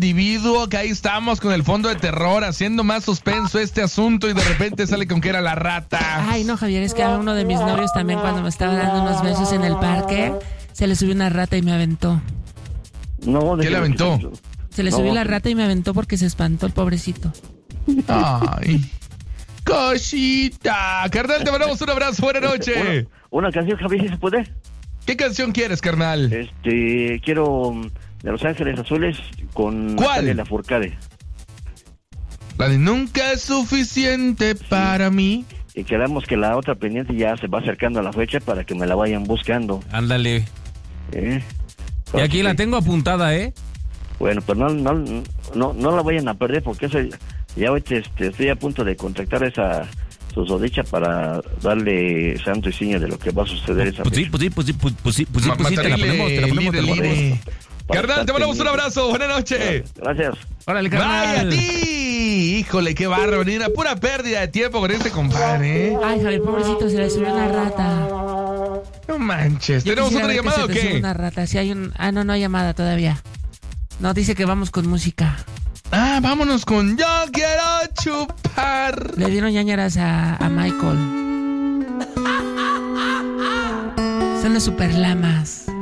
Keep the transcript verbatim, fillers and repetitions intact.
individuo que ahí estamos con el fondo de terror haciendo más suspenso este asunto y de repente sale con que era la rata. Ay, no, Javier, es que a uno de mis novios también cuando me estaba dando unos besos en el parque, se le subió una rata y me aventó. No, ¿Qué le aventó? Se le No, subió la sí. rata y me aventó porque se espantó el pobrecito. Ay, cosita. Carnal, te mandamos un abrazo. Buenas noches. Una, una canción, Javier, si se puede. ¿Qué canción quieres, carnal? Este, quiero um, de Los Ángeles Azules con ¿Cuál? Natalia Lafourcade. La de nunca es suficiente para mí. Y quedamos que la otra pendiente ya se va acercando a la fecha para que me la vayan buscando. Ándale. ¿Eh? Y aquí la tengo apuntada, ¿eh? Bueno, pues no, no, no, no la vayan a perder porque eso ya ahorita este, estoy a punto de contactar a esa susodicha para darle santo y seña de lo que va a suceder esa Pues sí, fecha. pues sí, pues sí, pues, pues sí, pues sí, pues sí, te la ponemos, te la ponemos, te la ponemos. Carnal, te mandamos un abrazo. Buenas noches. Gracias. Órale, Vaya a carnal. ti. Híjole, qué bárbaro. Ni una pura pérdida de tiempo con este compadre, ¿eh? Ay, Javier, pobrecito, se le subió una rata. No manches. Yo ¿Tenemos quisiera otra ver que llamada se o te sube qué? una rata. Si hay un... Ah, no, no hay llamada todavía. No, dice que vamos con música. Ah, vámonos con Yo quiero chupar. Le dieron ñañaras a, a Michael. Son los superlamas.